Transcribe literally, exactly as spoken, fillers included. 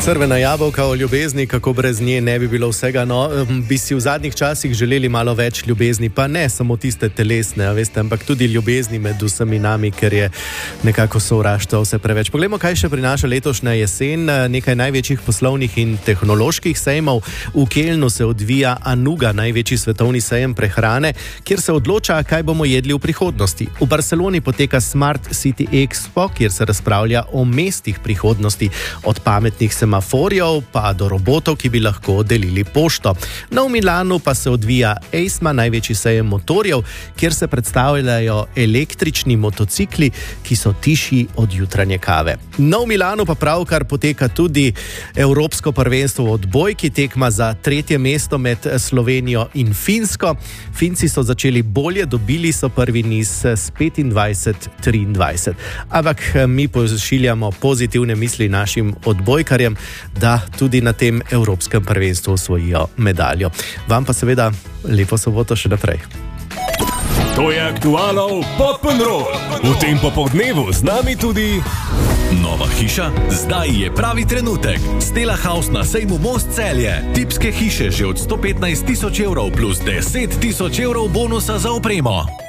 Crvena jabolka o ljubezni, kako brez nje ne bi bilo vsega. No, bi si v zadnjih časih želeli malo več ljubezni, pa ne samo tiste telesne, veste, ampak tudi ljubezni med vsemi nami, ker je nekako sovraštvo vse preveč. Poglejmo, kaj še prinaša letošnja jesen. Nekaj največjih poslovnih in tehnoloških sejmov. V Kelnu se odvija Anuga, največji svetovni sejem prehrane, kjer se odloča, kaj bomo jedli v prihodnosti. V Barceloni poteka Smart City Expo, kjer se razpravlja o mestih prihodnosti, od pametnih semaforjev pa do robotov, ki bi lahko delili pošto. No, v Milanu pa se odvija EISMA, največji sejem motorjev, kjer se predstavljajo električni motocikli, ki so tišji od jutranje kave. No, v Milanu pa pravkar poteka tudi Evropsko prvenstvo v odbojki, tekma za tretje mesto med Slovenijo in Finsko. Finci so začeli bolje, dobili so prvi niz s petindvajset triindvajset. Ampak mi pošiljamo pozitivne misli našim odbojkarjem, da tudi na tem Evropskem prvenstvu osvojijo medaljo. Vam pa seveda lepo soboto še naprej. To je Aktualov Pop'n'Roll. V tem popoldnevu z nami tudi nova hiša. Zdaj je pravi trenutek. Stella House na sejmu Most Celje. Tipske hiše že od sto petnajst tisoč evrov plus deset tisoč evrov bonusa za opremo.